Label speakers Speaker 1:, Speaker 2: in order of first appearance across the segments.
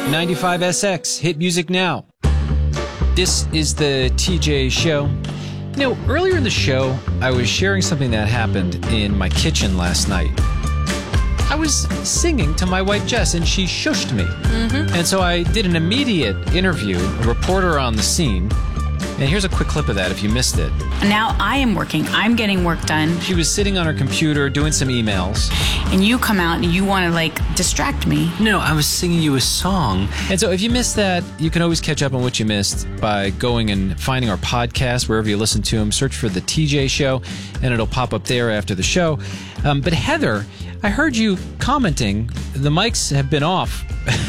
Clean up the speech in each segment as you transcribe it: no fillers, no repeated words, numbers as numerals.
Speaker 1: 95SX, hit music now. This is the TJ Show. You know, earlier in the show, I was sharing something that happened in my kitchen last night. I was singing to my wife, Jess, and she shushed me. And so I did an immediate interview, a reporter on the scene. And here's a quick clip of that if you missed it.
Speaker 2: Now I am working. I'm getting work done.
Speaker 1: She was sitting on her computer doing some emails.
Speaker 2: And you come out and you want to, distract me.
Speaker 1: No, I was singing you a song. And so if you missed that, you can always catch up on what you missed by going and finding our podcast wherever you listen to them. Search for The TJ Show, and it'll pop up there after the show. But Heather, I heard you commenting. The mics have been off.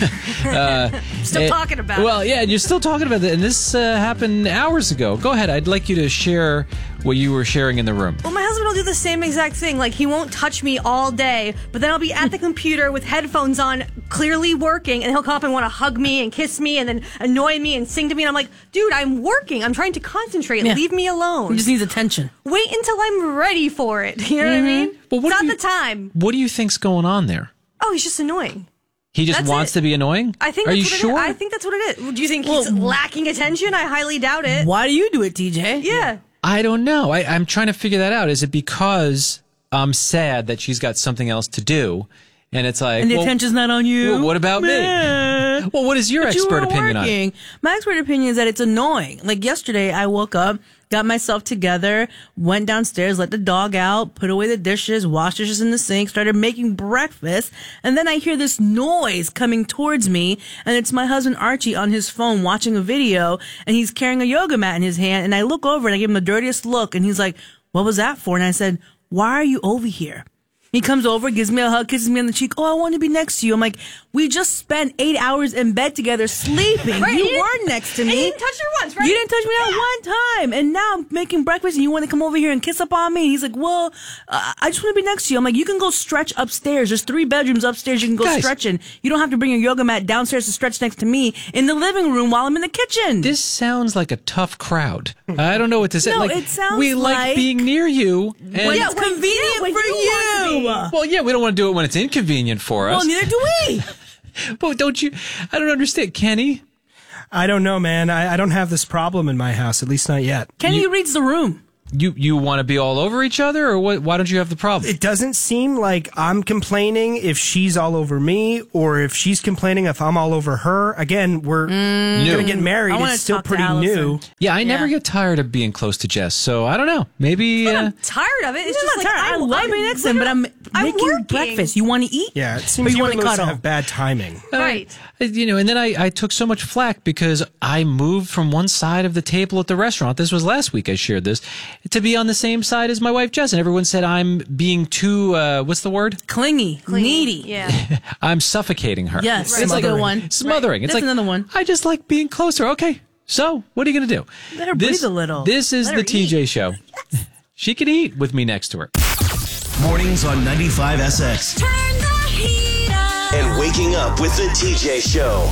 Speaker 3: Still talking about it.
Speaker 1: Well, yeah, and you're still talking about it. And this happened hours ago. Go ahead. I'd like you to share what you were sharing in the room.
Speaker 3: Well, my husband will do the same exact thing. Like, he won't touch me all day, but then I'll be at the computer with headphones on, clearly working, and he'll come up and want to hug me and kiss me and then annoy me and sing to me. And I'm like, dude, I'm working. I'm trying to concentrate.
Speaker 4: Yeah.
Speaker 3: Leave me alone.
Speaker 4: He just needs attention.
Speaker 3: Wait until I'm ready for it. You know what I mean?
Speaker 1: Well,
Speaker 3: it's not the time.
Speaker 1: What do you think's going on there?
Speaker 3: Oh, he's just annoying.
Speaker 1: He just
Speaker 3: That's
Speaker 1: wants
Speaker 3: it.
Speaker 1: to be annoying?
Speaker 3: I think
Speaker 1: Are
Speaker 3: that's
Speaker 1: you
Speaker 3: what
Speaker 1: sure?
Speaker 3: I think that's what it is. Do you think he's lacking attention? I highly doubt it.
Speaker 4: Why do you do it, TJ?
Speaker 3: Yeah.
Speaker 1: I don't know. I'm trying to figure that out. Is it because I'm sad that she's got something else to do? And it's like,
Speaker 4: And the attention's not on you.
Speaker 1: Well, what about me? Well, what is your expert opinion on it?
Speaker 4: My expert opinion is that it's annoying. Like yesterday, I woke up, got myself together, went downstairs, let the dog out, put away the dishes, washed dishes in the sink, started making breakfast, and then I hear this noise coming towards me, and it's my husband Archie on his phone watching a video, and he's carrying a yoga mat in his hand, and I look over and I give him the dirtiest look, and he's like, "What was that for?" And I said, "Why are you over here?" He comes over, gives me a hug, kisses me on the cheek. "Oh, I want to be next to you." I'm like, we just spent 8 hours in bed together sleeping.
Speaker 3: Right,
Speaker 4: You were next to me.
Speaker 3: And you didn't touch her once, right?
Speaker 4: You didn't touch me that one time. And now I'm making breakfast and you want to come over here and kiss up on me. He's like, "Well, I just want to be next to you." I'm like, "You can go stretch upstairs. There's 3 bedrooms upstairs. You can go stretching. You don't have to bring your yoga mat downstairs to stretch next to me in the living room while I'm in the kitchen."
Speaker 1: This sounds like a tough crowd. I don't know what to say.
Speaker 4: No,
Speaker 1: like,
Speaker 4: it sounds
Speaker 1: we like being near you. And
Speaker 4: when it's convenient
Speaker 3: when
Speaker 4: for
Speaker 3: you want to
Speaker 4: you.
Speaker 3: be.
Speaker 1: Well, yeah, we don't want to do it when it's inconvenient for us.
Speaker 4: Well, neither do we.
Speaker 1: But don't you? I don't understand, Kenny.
Speaker 5: I don't know, man. I don't have this problem in my house, at least not yet.
Speaker 4: Kenny reads the room.
Speaker 1: You want to be all over each other, or what? Why don't you have the problem?
Speaker 5: It doesn't seem like I'm complaining if she's all over me, or if she's complaining if I'm all over her. Again, we're going to get married.
Speaker 4: I wanna
Speaker 5: It's still
Speaker 4: talk to
Speaker 5: pretty
Speaker 4: Allison.
Speaker 5: new.
Speaker 1: Yeah, I never get tired of being close to Jess, so I don't know. Maybe
Speaker 3: I'm tired of it. It's
Speaker 4: I'm
Speaker 3: just
Speaker 4: not
Speaker 3: like,
Speaker 4: tired. I love being next to him, but I'm making
Speaker 3: working.
Speaker 4: breakfast. You want to eat?
Speaker 5: Yeah, it
Speaker 4: Or
Speaker 5: seems
Speaker 4: you
Speaker 5: you
Speaker 4: want
Speaker 5: and
Speaker 4: to
Speaker 5: Melissa
Speaker 4: cuddle?
Speaker 5: have bad timing.
Speaker 3: Right.
Speaker 1: and then I took so much flack because I moved from one side of the table at the restaurant. This was last week I shared this, to be on the same side as my wife Jess, and everyone said I'm being too, what's the word?
Speaker 4: Clingy, needy.
Speaker 3: Yeah.
Speaker 1: I'm suffocating her.
Speaker 4: Yes,
Speaker 3: Right.
Speaker 4: that's a good one.
Speaker 1: Smothering. It's
Speaker 4: That's
Speaker 1: like,
Speaker 4: another one.
Speaker 1: I just like being closer. Okay, so what are you going to do?
Speaker 4: Let her breathe a little.
Speaker 1: This is
Speaker 4: Let
Speaker 1: the
Speaker 4: her
Speaker 1: TJ Show. She can eat with me next to her.
Speaker 6: Mornings on 95SX.
Speaker 7: Turn the heat up.
Speaker 6: And waking up with the TJ Show.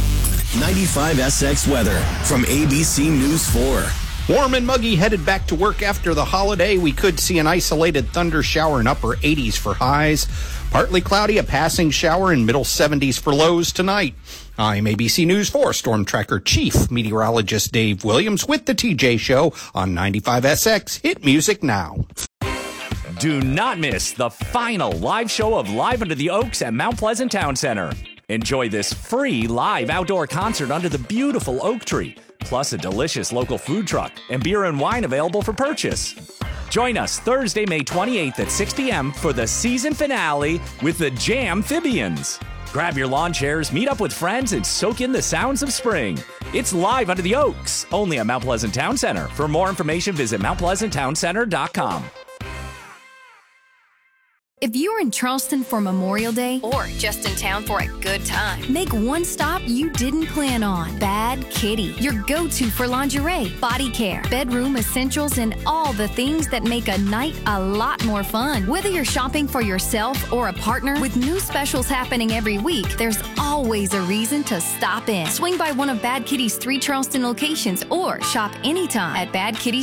Speaker 6: 95SX weather from ABC News 4.
Speaker 8: Warm and muggy headed back to work after the holiday. We could see an isolated thunder shower in upper 80s for highs. Partly cloudy, a passing shower in middle 70s for lows tonight. I'm ABC News 4 Storm Tracker Chief Meteorologist Dave Williams with the TJ Show on 95SX. Hit music now.
Speaker 9: Do not miss the final live show of Live Under the Oaks at Mount Pleasant Town Center. Enjoy this free live outdoor concert under the beautiful oak tree, plus a delicious local food truck and beer and wine available for purchase. Join us Thursday, May 28th at 6 p.m. for the season finale with the Jam-phibians. Grab your lawn chairs, meet up with friends, and soak in the sounds of spring. It's Live Under the Oaks, only at Mount Pleasant Town Center. For more information, visit mountpleasanttowncenter.com.
Speaker 10: If you're in Charleston for Memorial Day or just in town for a good time, make one stop you didn't plan on. Bad Kitty, your go-to for lingerie, body care, bedroom essentials, and all the things that make a night a lot more fun. Whether you're shopping for yourself or a partner, with new specials happening every week, there's always a reason to stop in. Swing by one of Bad Kitty's 3 Charleston locations or shop anytime at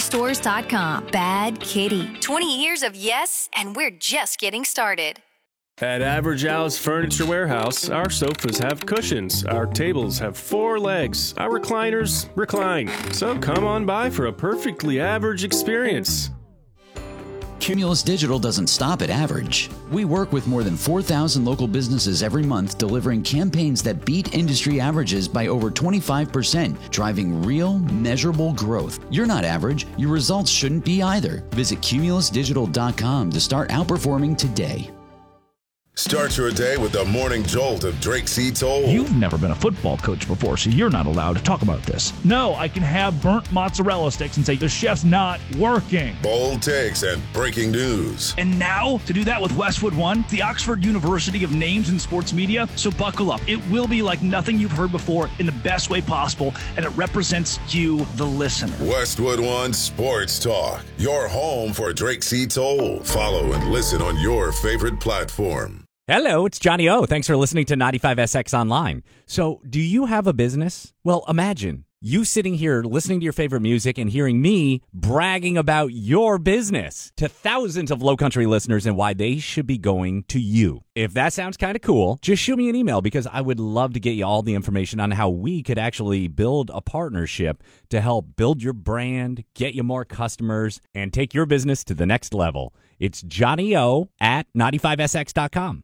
Speaker 10: badkittystores.com. Bad Kitty, 20 years of yes, and we're just getting started.
Speaker 11: At Average Al's Furniture Warehouse, our sofas have cushions, our tables have 4 legs, our recliners recline. So come on by for a perfectly average experience.
Speaker 12: Cumulus Digital doesn't stop at average. We work with more than 4,000 local businesses every month, delivering campaigns that beat industry averages by over 25%, driving real, measurable growth. You're not average. Your results shouldn't be either. Visit cumulusdigital.com to start outperforming today.
Speaker 13: Start your day with the morning jolt of Drake C. Toll.
Speaker 14: You've never been a football coach before, so you're not allowed to talk about this. No, I can have burnt mozzarella sticks and say the chef's not working.
Speaker 13: Bold takes and breaking news.
Speaker 14: And now, to do that with Westwood One, the Oxford University of Names in Sports Media. So buckle up. It will be like nothing you've heard before in the best way possible, and it represents you, the listener.
Speaker 13: Westwood One Sports Talk, your home for Drake C. Toll. Follow and listen on your favorite platform.
Speaker 9: Hello, it's Johnny O. Thanks for listening to 95SX Online. So, do you have a business? Well, imagine you sitting here listening to your favorite music and hearing me bragging about your business to thousands of Low Country listeners and why they should be going to you. If that sounds kind of cool, just shoot me an email because I would love to get you all the information on how we could actually build a partnership to help build your brand, get you more customers, and take your business to the next level. It's Johnny O at 95SX.com.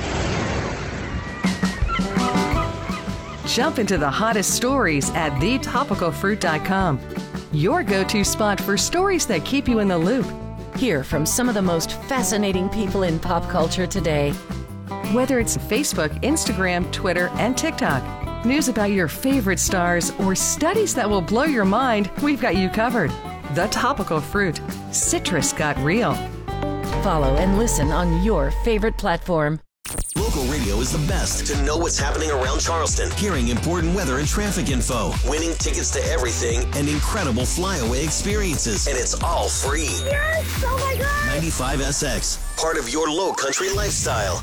Speaker 15: Jump into the hottest stories at thetopicalfruit.com. Your go-to spot for stories that keep you in the loop.
Speaker 16: Hear from some of the most fascinating people in pop culture today.
Speaker 15: Whether it's Facebook, Instagram, Twitter, and TikTok, news about your favorite stars, or studies that will blow your mind, we've got you covered. The Topical Fruit. Citrus got real.
Speaker 16: Follow and listen on your favorite platform.
Speaker 6: Local radio is the best to know what's happening around Charleston, hearing important weather and traffic info, winning tickets to everything, and incredible flyaway experiences. And it's all free.
Speaker 7: Yes! Oh my God!
Speaker 6: 95SX, part of your Low Country lifestyle.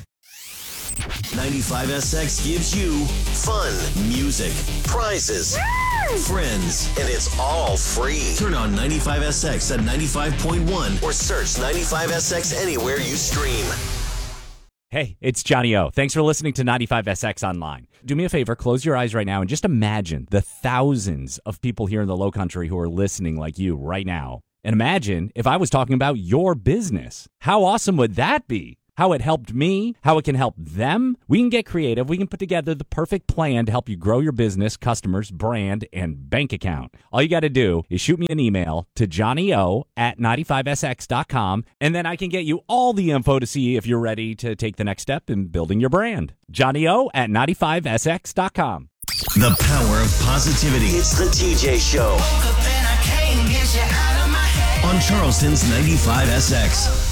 Speaker 6: 95SX gives you fun, music, prizes, friends, and it's all free. Turn on 95SX at 95.1 or search 95SX anywhere you stream.
Speaker 9: Hey, it's Johnny O. Thanks for listening to 95SX Online. Do me a favor, close your eyes right now and just imagine the thousands of people here in the Low Country who are listening like you right now. And imagine if I was talking about your business. How awesome would that be? How it helped me, how it can help them. We can get creative. We can put together the perfect plan to help you grow your business, customers, brand, and bank account. All you got to do is shoot me an email to johnnyo at 95sx.com, and then I can get you all the info to see if you're ready to take the next step in building your brand. johnnyo at 95sx.com.
Speaker 6: The power of positivity. It's the TJ Show. On Charleston's 95SX.